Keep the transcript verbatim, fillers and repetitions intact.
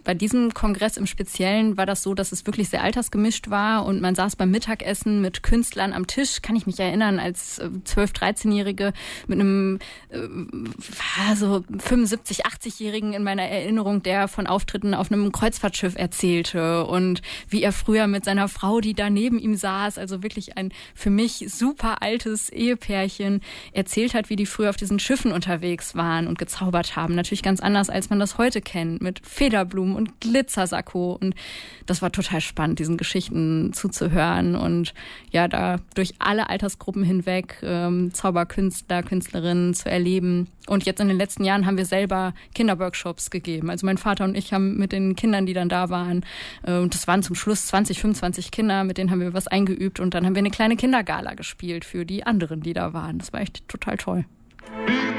bei diesem Kongress im Speziellen war das so, dass es wirklich sehr altersgemischt war und man saß beim Mittagessen mit Künstlern am Tisch, kann ich mich erinnern, als zwölf-, dreizehnjährige mit einem äh, so fünfundsiebzig-, achtzigjährigen in meiner Erinnerung, der von Auftritten auf einem Kreuzfahrtschiff erzählte und wie er früher mit seiner Frau, die da neben ihm saß, also wirklich ein für mich super altes Ehepärchen, erzählt hat, wie die früher auf diesen Schiffen unterwegs waren und gezaubert haben. Natürlich ganz anders, als man das heute kennt, mit Federblumen und Glitzersakko. Und das war total spannend, diesen Geschichten zuzuhören und ja, da durch alle Altersgruppen hinweg ähm, Zauberkünstler, Künstlerinnen zu erleben. Und jetzt in den letzten Jahren haben wir selber Kinderworkshops gegeben. Also mein Vater und ich haben mit den Kindern, die dann da waren, äh, und das waren zum Schluss zwanzig, fünfundzwanzig Kinder, mit denen haben wir was eingeübt und dann haben wir eine kleine Kindergala gespielt für die anderen, die da waren. Das war echt total toll.